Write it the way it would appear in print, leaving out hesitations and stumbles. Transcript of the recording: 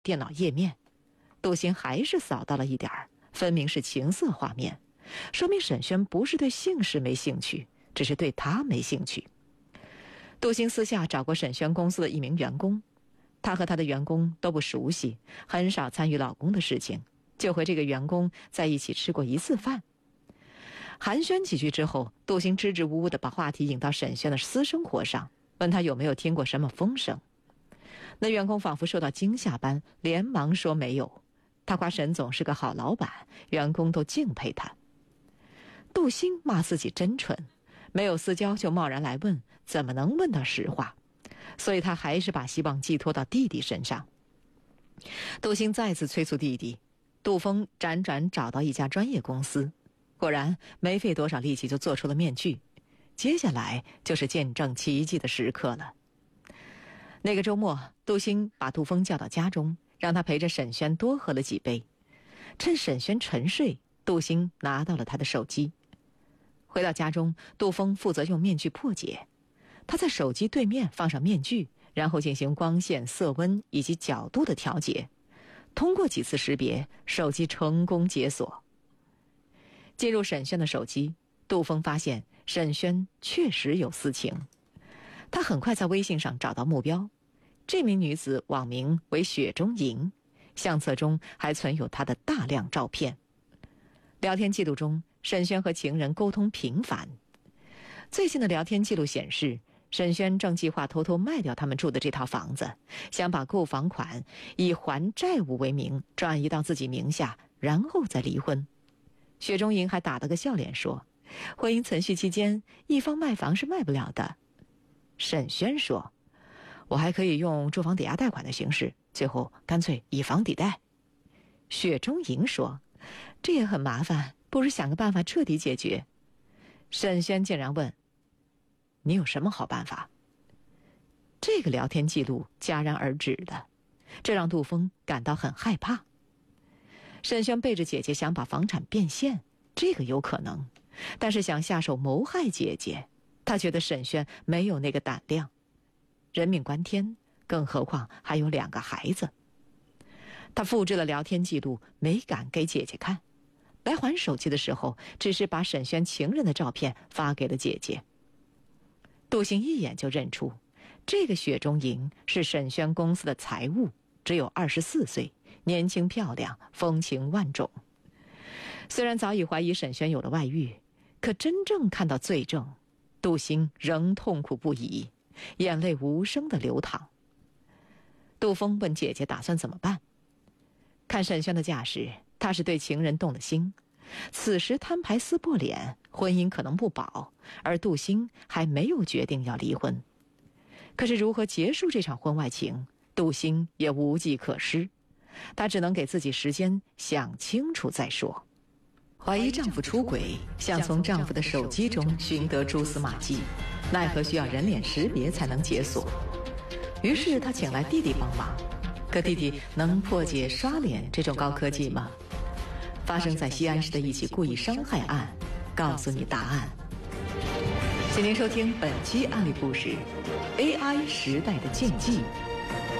电脑页面，杜兴还是扫到了一点儿，分明是情色画面，说明沈轩不是对性事没兴趣，只是对他没兴趣。杜兴私下找过沈轩公司的一名员工，他和他的员工都不熟悉，很少参与老公的事情，就和这个员工在一起吃过一次饭。寒暄几句之后，杜兴支支吾吾地把话题引到沈轩的私生活上，问他有没有听过什么风声。那员工仿佛受到惊吓般，连忙说没有。他夸沈总是个好老板，员工都敬佩他。杜兴骂自己真蠢，没有私交就贸然来问，怎么能问到实话？所以他还是把希望寄托到弟弟身上。杜兴再次催促弟弟，杜峰辗转找到一家专业公司，果然没费多少力气就做出了面具。接下来就是见证奇迹的时刻了。那个周末，杜兴把杜峰叫到家中，让他陪着沈轩多喝了几杯。趁沈轩沉睡，杜兴拿到了他的手机。回到家中，杜峰负责用面具破解。他在手机对面放上面具，然后进行光线、色温以及角度的调节。通过几次识别，手机成功解锁。进入沈轩的手机，杜峰发现沈轩确实有私情。他很快在微信上找到目标，这名女子网名为雪中莹，相册中还存有她的大量照片。聊天记录中，沈轩和情人沟通频繁。最近的聊天记录显示，沈轩正计划偷偷卖掉他们住的这套房子，想把购房款以还债务为名转移到自己名下，然后再离婚。雪中莹还打了个笑脸说，婚姻存续期间，一方卖房是卖不了的。沈轩说，我还可以用住房抵押贷款的形式，最后干脆以房抵贷。雪中莹说，这也很麻烦，不如想个办法彻底解决。沈轩竟然问，你有什么好办法？这个聊天记录戛然而止的，这让杜峰感到很害怕。沈轩背着姐姐想把房产变现，这个有可能，但是想下手谋害姐姐，他觉得沈轩没有那个胆量。人命关天，更何况还有2个孩子。他复制了聊天记录，没敢给姐姐看。来还手机的时候，只是把沈轩情人的照片发给了姐姐。杜兴一眼就认出，这个雪中莹是沈轩公司的财务，只有24岁，年轻漂亮，风情万种。虽然早已怀疑沈轩有了外遇，可真正看到罪证，杜兴仍痛苦不已，眼泪无声地流淌。杜峰问姐姐打算怎么办。看沈轩的架势，他是对情人动了心，此时摊牌撕破脸，婚姻可能不保，而杜兴还没有决定要离婚。可是如何结束这场婚外情，杜兴也无计可施，他只能给自己时间想清楚再说。怀疑丈夫出轨，想从丈夫的手机中寻得蛛丝马迹，奈何需要人脸识别才能解锁。于是他请来弟弟帮忙，可弟弟能破解刷脸这种高科技吗？发生在西安市的一起故意伤害案，告诉你答案。请您收听本期案例故事： AI 时代的禁忌。